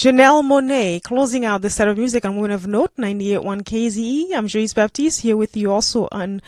Janelle Monáe closing out the set of music on Women of Note, 98.1 KZE. I'm Joyce Baptiste here with you also on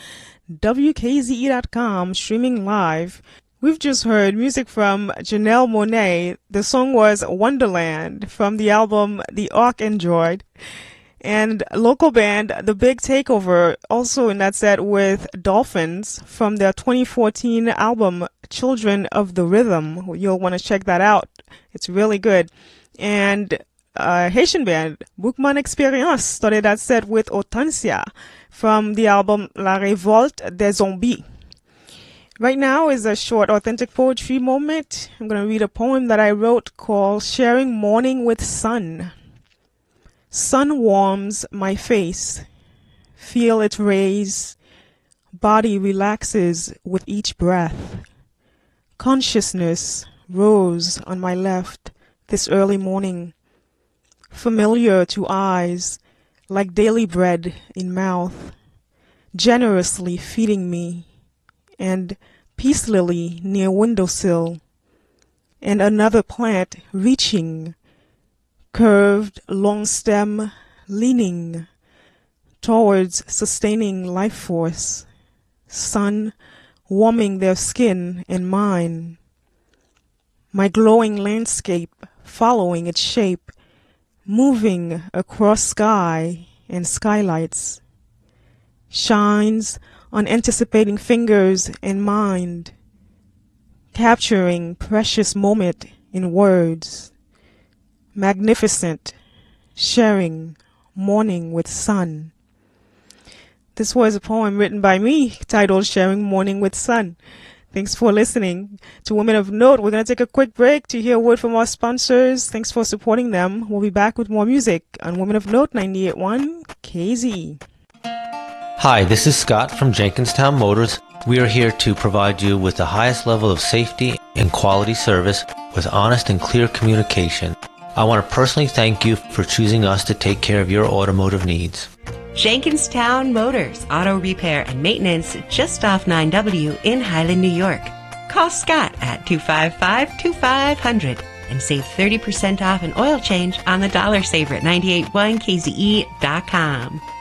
WKZE.com, streaming live. We've just heard music from Janelle Monáe. The song was Wonderland from the album The Ark Android. And local band The Big Takeover also in that set with Dolphins from their 2014 album Children of the Rhythm. You'll want to check that out. It's really good. And Haitian band Boukman Experience started that set with Hortensia from the album La Révolte des Zombies. Right now is a short authentic poetry moment. I'm going to read a poem that I wrote called Sharing Morning with Sun. Sun warms my face. Feel its rays. Body relaxes with each breath. Consciousness rose on my left this early morning, familiar to eyes, like daily bread in mouth, generously feeding me, and peace lily near windowsill, and another plant reaching, curved long stem leaning towards sustaining life force, sun warming their skin and mine, my glowing landscape following its shape, moving across sky and skylights, shines on anticipating fingers and mind, capturing precious moment in words, magnificent, sharing morning with sun. This was a poem written by me titled Sharing Morning with Sun. Thanks for listening to Women of Note. We're going to take a quick break to hear a word from our sponsors. Thanks for supporting them. We'll be back with more music on Women of Note 98.1 KZ. Hi, this is Scott from Jenkinstown Motors. We are here to provide you with the highest level of safety and quality service with honest and clear communication. I want to personally thank you for choosing us to take care of your automotive needs. Jenkinstown Motors, auto repair and maintenance just off 9W in Highland, New York. Call Scott at 255-2500 and save 30% off an oil change on the Dollar Saver at 981kze.com.